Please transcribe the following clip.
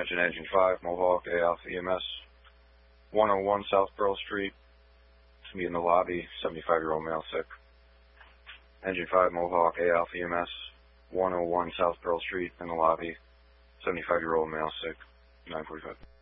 Attention Engine 5, Mohawk, A Alpha EMS, 101 South Pearl Street. To be in the lobby, 75-year-old male sick. Engine 5, Mohawk, A Alpha EMS, 101 South Pearl Street in the lobby, 75-year-old male sick, 9:45.